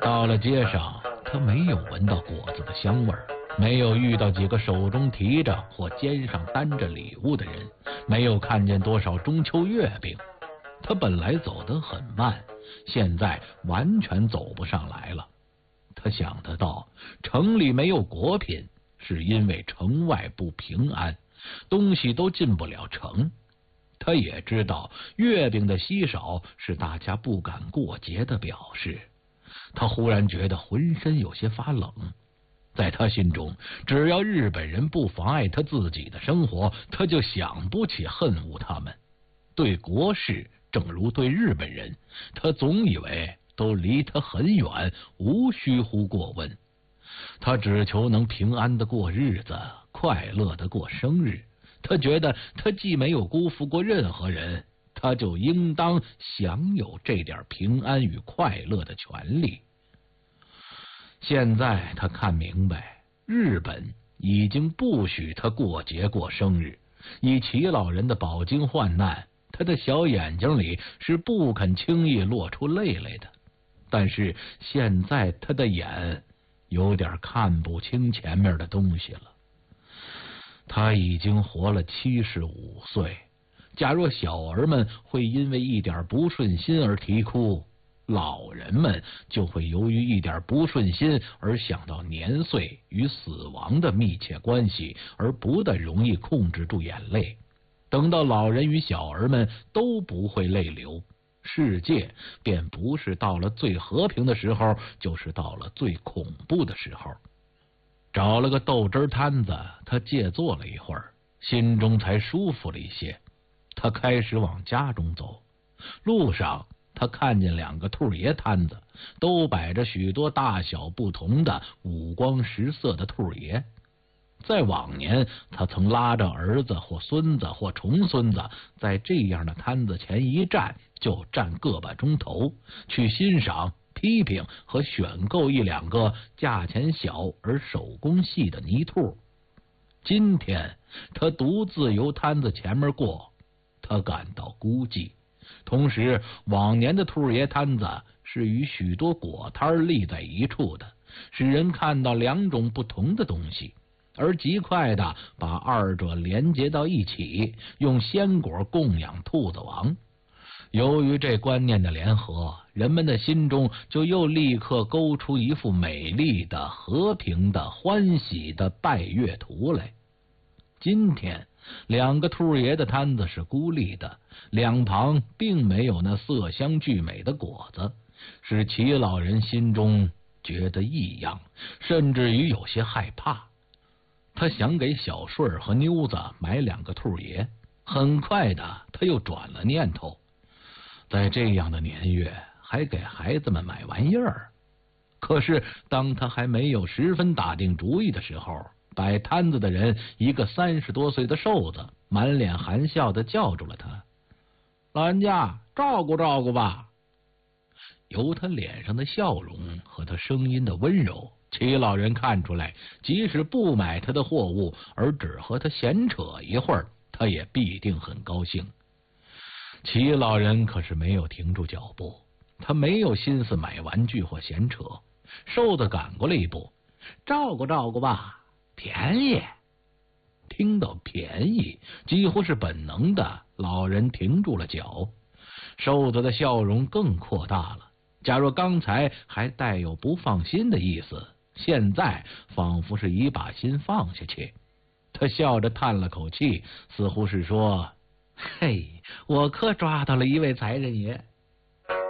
到了街上，他没有闻到果子的香味儿，没有遇到几个手中提着或肩上担着礼物的人，没有看见多少中秋月饼。他本来走得很慢，现在完全走不上来了。他想得到，城里没有果品，是因为城外不平安，东西都进不了城。他也知道，月饼的稀少是大家不敢过节的表示。他忽然觉得浑身有些发冷。在他心中，只要日本人不妨碍他自己的生活，他就想不起恨恶他们。对国事，正如对日本人，他总以为都离他很远，无需乎过问。他只求能平安的过日子，快乐的过生日。他觉得他既没有辜负过任何人，他就应当享有这点平安与快乐的权利。现在他看明白，日本已经不许他过节过生日。以齐老人的饱经患难，他的小眼睛里是不肯轻易落出泪来的。但是现在他的眼有点看不清前面的东西了。他已经活了75岁，假若小儿们会因为一点不顺心而啼哭，老人们就会由于一点不顺心而想到年岁与死亡的密切关系，而不大容易控制住眼泪。等到老人与小儿们都不会泪流，世界便不是到了最和平的时候，就是到了最恐怖的时候。找了个豆汁摊子，他借坐了一会儿，心中才舒服了一些。他开始往家中走，路上他看见2个兔爷摊子，都摆着许多大小不同的五光十色的兔爷。在往年，他曾拉着儿子或孙子或重孙子，在这样的摊子前一站就站个把钟头，去欣赏、批评和选购1、2个价钱小而手工细的泥兔。今天他独自由摊子前面过，他感到孤寂。同时，往年的兔爷摊子是与许多果摊立在一处的，使人看到2种不同的东西，而极快的把2者连接到一起，用鲜果供养兔子王。由于这观念的联合，人们的心中就又立刻勾出一幅美丽的、和平的、欢喜的拜月图来。今天2个兔爷的摊子是孤立的，两旁并没有那色香俱美的果子，使齐老人心中觉得异样，甚至于有些害怕。他想给小顺儿和妞子买2个兔爷，很快的他又转了念头，在这样的年月还给孩子们买玩意儿。可是当他还没有十分打定主意的时候，摆摊子的人一个30多岁的瘦子满脸含笑的叫住了他：“老人家，照顾照顾吧。”由他脸上的笑容和他声音的温柔，齐老人看出来，即使不买他的货物，而只和他闲扯一会儿，他也必定很高兴。齐老人可是没有停住脚步，他没有心思买玩具或闲扯。瘦子赶过来一步：“照顾照顾吧，便宜。”听到便宜，几乎是本能的，老人停住了脚。瘦子的笑容更扩大了，假若刚才还带有不放心的意思，现在仿佛是已把心放下去。他笑着叹了口气，似乎是说：“嘿，我可抓到了一位财神爷。